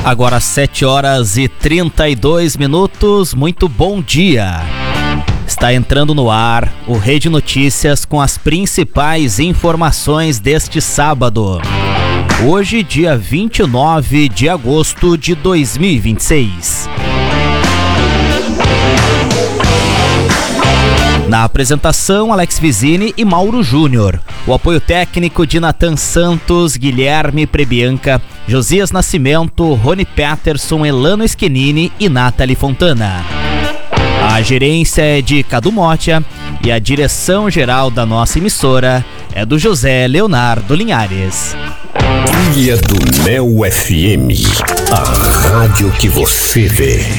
Agora 7h32, muito bom dia. Está entrando no ar o Rede Notícias com as principais informações deste sábado. Hoje, dia 29 de agosto de 2026. Na apresentação, Alex Vizini e Mauro Júnior. O apoio técnico de Nathan Santos, Guilherme Prebianca, Josias Nascimento, Rony Peterson, Elano Schettini e Nathalie Fontana. A gerência é de Cadu Motia e a direção-geral da nossa emissora é do José Leonardo Linhares. Trilha do Mel FM, a rádio que você vê.